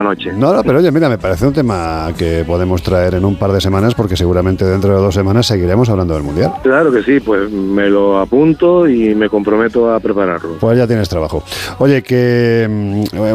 noche. No, pero oye, mira, me parece un tema que podemos traer en un par de semanas, porque seguramente dentro de 2 semanas seguiremos hablando del Mundial. Claro que sí, pues me lo apunto y me comprometo a prepararlo. Pues ya tienes trabajo. Oye, que